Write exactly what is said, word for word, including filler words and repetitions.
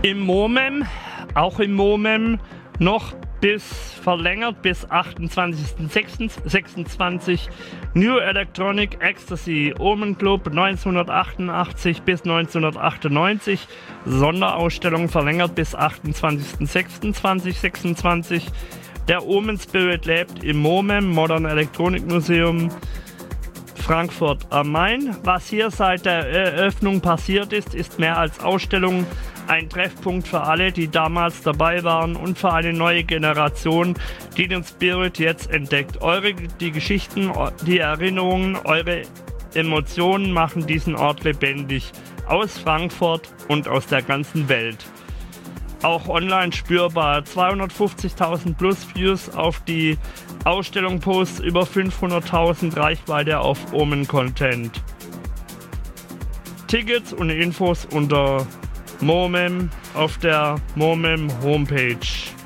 Im MOMEM, auch im MOMEM, noch bis verlängert bis achtundzwanzigsten sechsundzwanzig New Electronic Ecstasy Omen Club neunzehnhundertachtundachtzig bis neunzehnhundertachtundneunzig, Sonderausstellung verlängert bis achtundzwanzigsten sechsten zweitausendsechsundzwanzig. Der Omen Spirit lebt im MOMEM, Modern Electronic Museum, Frankfurt am Main. Was hier seit der Eröffnung passiert ist, ist mehr als Ausstellung ein Treffpunkt für alle, die damals dabei waren und für eine neue Generation, die den Spirit jetzt entdeckt. Eure, die Geschichten, die Erinnerungen, eure Emotionen machen diesen Ort lebendig. Aus Frankfurt und aus der ganzen Welt. Auch online spürbar. zweihundertfünfzigtausend plus Views auf die Ausstellung, Posts, über fünfhunderttausend Reichweite auf Omen Content. Tickets und Infos unter MOMEM auf der MOMEM Homepage.